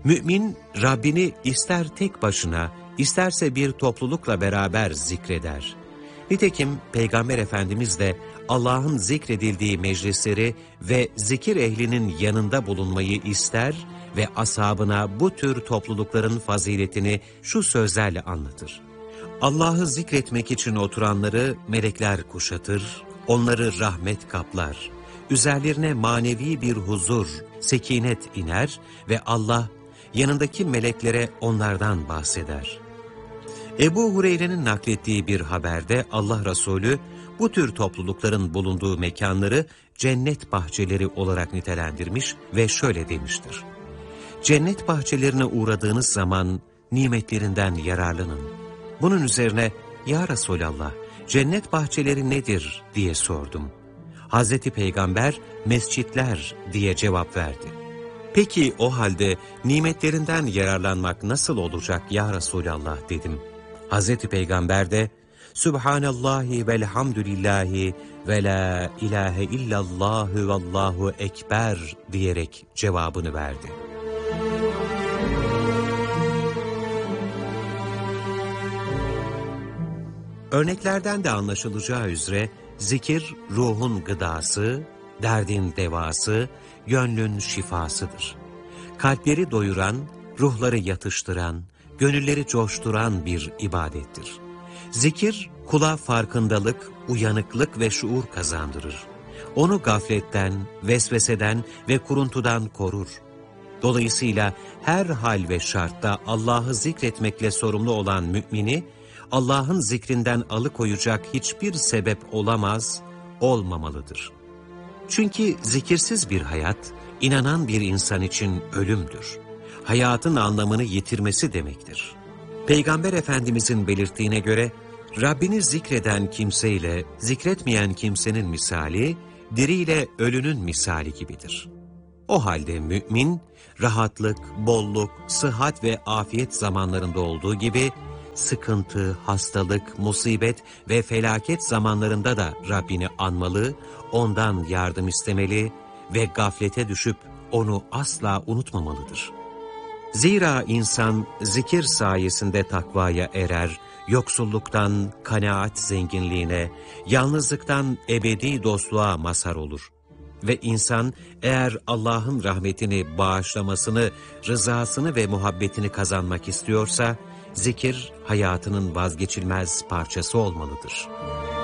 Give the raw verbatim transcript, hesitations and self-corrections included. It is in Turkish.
Mümin, Rabbini ister tek başına, isterse bir toplulukla beraber zikreder. Nitekim Peygamber Efendimiz de Allah'ın zikredildiği meclisleri ve zikir ehlinin yanında bulunmayı ister ve ashabına bu tür toplulukların faziletini şu sözlerle anlatır. Allah'ı zikretmek için oturanları melekler kuşatır, onları rahmet kaplar. Üzerlerine manevi bir huzur, sekinet iner ve Allah yanındaki meleklere onlardan bahseder. Ebu Hureyre'nin naklettiği bir haberde Allah Resulü bu tür toplulukların bulunduğu mekanları cennet bahçeleri olarak nitelendirmiş ve şöyle demiştir. Cennet bahçelerine uğradığınız zaman nimetlerinden yararlanın. Bunun üzerine ya Resulallah cennet bahçeleri nedir diye sordum. Hazreti Peygamber mescitler diye cevap verdi. Peki o halde nimetlerinden yararlanmak nasıl olacak ya Resulallah dedim. Hazreti Peygamber de Sübhanallahi velhamdülillahi ve la ilahe illallahü vallahu ekber diyerek cevabını verdi. Örneklerden de anlaşılacağı üzere zikir ruhun gıdası, derdin devası, gönlün şifasıdır. Kalpleri doyuran, ruhları yatıştıran, gönülleri coşturan bir ibadettir. Zikir, kula farkındalık, uyanıklık ve şuur kazandırır. Onu gafletten, vesveseden ve kuruntudan korur. Dolayısıyla her hal ve şartta Allah'ı zikretmekle sorumlu olan mümini, Allah'ın zikrinden alıkoyacak hiçbir sebep olamaz, olmamalıdır. Çünkü zikirsiz bir hayat, inanan bir insan için ölümdür. Hayatın anlamını yitirmesi demektir. Peygamber Efendimizin belirttiğine göre, Rabbini zikreden kimseyle zikretmeyen kimsenin misali, diriyle ölünün misali gibidir. O halde mümin, rahatlık, bolluk, sıhhat ve afiyet zamanlarında olduğu gibi, sıkıntı, hastalık, musibet ve felaket zamanlarında da Rabbini anmalı, ondan yardım istemeli ve gaflete düşüp onu asla unutmamalıdır. Zira insan zikir sayesinde takvaya erer, yoksulluktan kanaat zenginliğine, yalnızlıktan ebedi dostluğa mazhar olur. Ve insan eğer Allah'ın rahmetini, bağışlamasını, rızasını ve muhabbetini kazanmak istiyorsa, zikir hayatının vazgeçilmez parçası olmalıdır.